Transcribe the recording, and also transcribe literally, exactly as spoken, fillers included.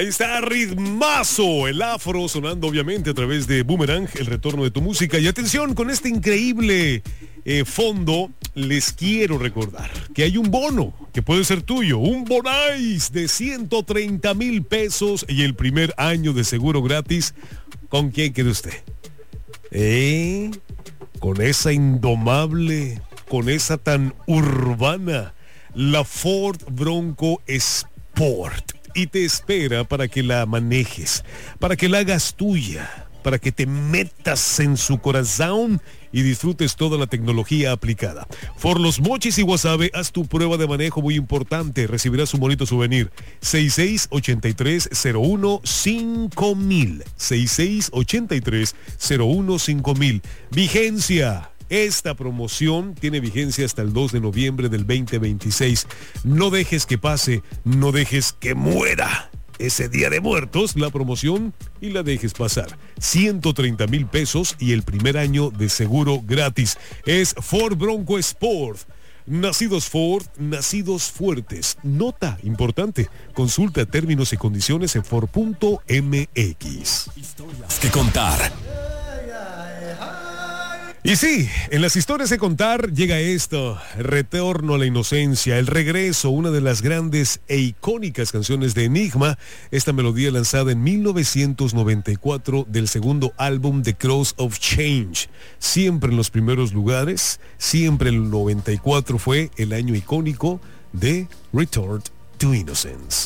Ahí está ritmazo, el afro sonando obviamente a través de Boomerang, el retorno de tu música. Y atención, con este increíble eh, fondo, les quiero recordar que hay un bono que puede ser tuyo, un bonais de ciento treinta mil pesos y el primer año de seguro gratis. ¿Con quién quiere usted? ¿Eh? Con esa indomable, con esa tan urbana, la Ford Bronco Sport. Y te espera para que la manejes, para que la hagas tuya, para que te metas en su corazón y disfrutes toda la tecnología aplicada. Por Los Mochis y Guasave, haz tu prueba de manejo muy importante. Recibirás un bonito souvenir. seis seis ocho tres cero uno cinco mil. seis seis ocho tres cero uno cinco mil. Vigencia. Esta promoción tiene vigencia hasta el dos de noviembre del veinte veintiséis. No dejes que pase, no dejes que muera ese Día de Muertos, la promoción, y la dejes pasar. ciento treinta mil pesos y el primer año de seguro gratis. Es Ford Bronco Sport. Nacidos Ford, nacidos fuertes. Nota importante, consulta términos y condiciones en Ford punto M X. Historias que contar. Y sí, en las historias de contar llega esto, retorno a la inocencia, el regreso, una de las grandes e icónicas canciones de Enigma, esta melodía lanzada en mil novecientos noventa y cuatro del segundo álbum The Cross of Change, siempre en los primeros lugares, siempre el noventa y cuatro fue el año icónico de Return to Innocence.